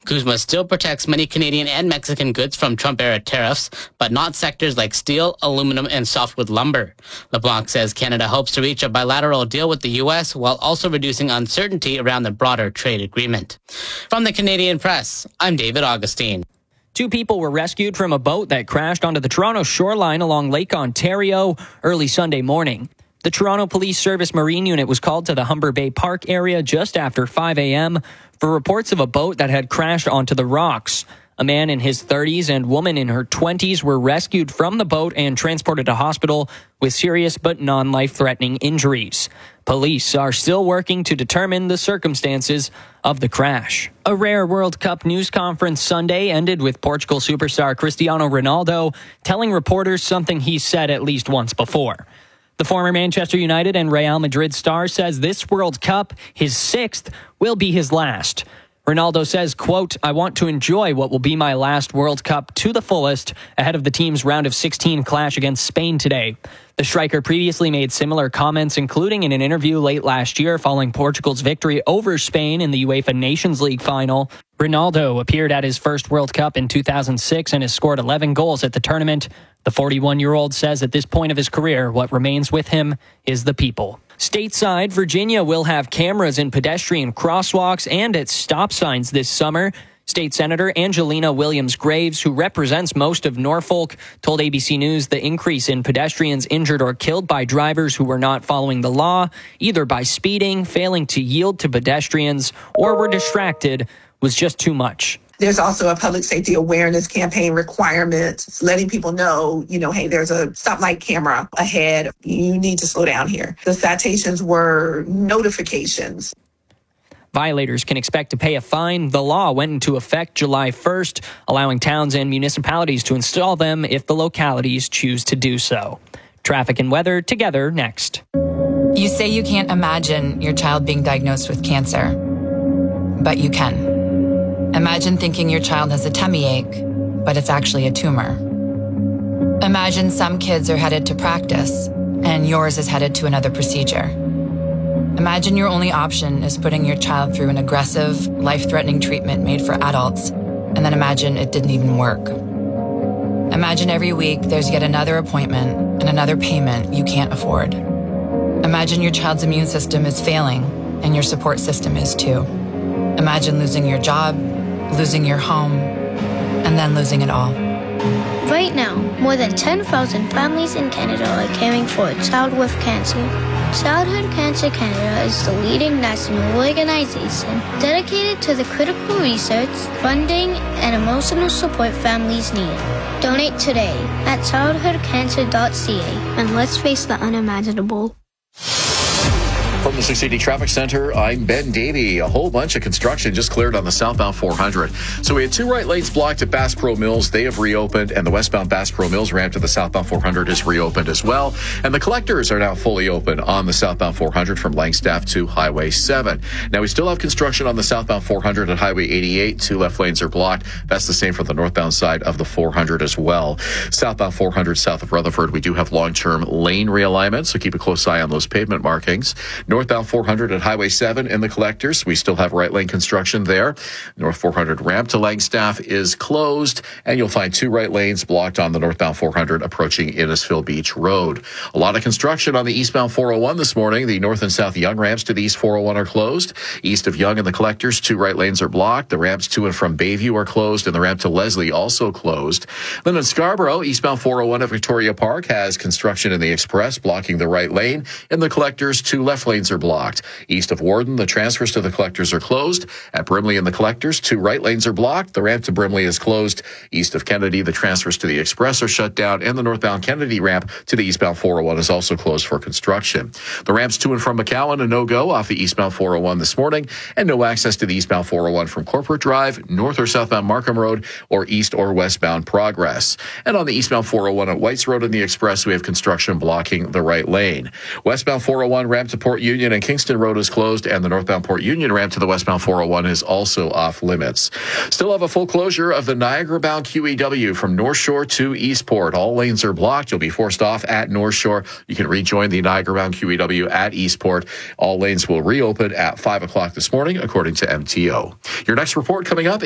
CUSMA still protects many Canadian and Mexican goods from Trump-era tariffs, but not sectors like steel, aluminum, and softwood lumber. LeBlanc says Canada hopes to reach a bilateral deal with the U.S. while also reducing uncertainty around the broader trade agreement. From the Canadian Press, I'm David Augustine. 2 people were rescued from a boat that crashed onto the Toronto shoreline along Lake Ontario early Sunday morning. The Toronto Police Service Marine Unit was called to the Humber Bay Park area just after 5 a.m. for reports of a boat that had crashed onto the rocks. A man in his 30s and woman in her 20s were rescued from the boat and transported to hospital with serious but non-life-threatening injuries. Police are still working to determine the circumstances of the crash. A rare World Cup news conference Sunday ended with Portugal superstar Cristiano Ronaldo telling reporters something he said at least once before. The former Manchester United and Real Madrid star says this World Cup, his 6th, will be his last. Ronaldo says, quote, "I want to enjoy what will be my last World Cup to the fullest ahead of the team's round of 16 clash against Spain today." The striker previously made similar comments, including in an interview late last year following Portugal's victory over Spain in the UEFA Nations League final. Ronaldo appeared at his first World Cup in 2006 and has scored 11 goals at the tournament. The 41-year-old says at this point of his career, what remains with him is the people. Stateside, Virginia will have cameras in pedestrian crosswalks and at stop signs this summer. State Senator Angelina Williams-Graves, who represents most of Norfolk, told ABC News the increase in pedestrians injured or killed by drivers who were not following the law, either by speeding, failing to yield to pedestrians, or were distracted, was just too much. There's also a public safety awareness campaign requirement, letting people know, hey, there's a stoplight camera ahead. You need to slow down here. The citations were notifications. Violators can expect to pay a fine. The law went into effect July 1st, allowing towns and municipalities to install them if the localities choose to do so. Traffic and weather together next. You say you can't imagine your child being diagnosed with cancer, but you can. Imagine thinking your child has a tummy ache, but it's actually a tumor. Imagine some kids are headed to practice, and yours is headed to another procedure. Imagine your only option is putting your child through an aggressive, life-threatening treatment made for adults, and then imagine it didn't even work. Imagine every week there's yet another appointment and another payment you can't afford. Imagine your child's immune system is failing, and your support system is too. Imagine losing your job, losing your home, and then losing it all. Right now, more than 10,000 families in Canada are caring for a child with cancer. Childhood Cancer Canada is the leading national organization dedicated to the critical research, funding, and emotional support families need. Donate today at childhoodcancer.ca and let's face the unimaginable. From the Sioux City Traffic Center, I'm Ben Davey. A whole bunch of construction just cleared on the southbound 400. So we had 2 right lanes blocked at Bass Pro Mills. They have reopened, and the westbound Bass Pro Mills ramp to the southbound 400 is reopened as well. And the collectors are now fully open on the southbound 400 from Langstaff to Highway 7. Now, we still have construction on the southbound 400 at Highway 88. 2 left lanes are blocked. That's the same for the northbound side of the 400 as well. Southbound 400 south of Rutherford, we do have long-term lane realignment, so keep a close eye on those pavement markings. Northbound 400 at Highway 7 in the collectors. We still have right lane construction there. North 400 ramp to Langstaff is closed, and you'll find 2 right lanes blocked on the northbound 400 approaching Innisfil Beach Road. A lot of construction on the eastbound 401 this morning. The north and south Yonge ramps to the east 401 are closed. East of Yonge in the collectors, 2 right lanes are blocked. The ramps to and from Bayview are closed, and the ramp to Leslie also closed. Then in Scarborough, eastbound 401 at Victoria Park has construction in the express blocking the right lane. In the collectors, 2 left lanes are blocked. East of Warden, the transfers to the collectors are closed. At Brimley in the collectors, 2 right lanes are blocked. The ramp to Brimley is closed. East of Kennedy, the transfers to the express are shut down, and the northbound Kennedy ramp to the eastbound 401 is also closed for construction. The ramps to and from McCowan, a no-go off the eastbound 401 this morning, and no access to the eastbound 401 from Corporate Drive, north or southbound Markham Road, or east or westbound Progress. And on the eastbound 401 at Whites Road in the express, we have construction blocking the right lane. Westbound 401 ramp to Port Union and Kingston Road is closed, and the northbound Port Union ramp to the westbound 401 is also off limits. Still have a full closure of the Niagara-bound QEW from North Shore to Eastport. All lanes are blocked. You'll be forced off at North Shore. You can rejoin the Niagara-bound QEW at Eastport. All lanes will reopen at 5 o'clock this morning, according to MTO. Your next report coming up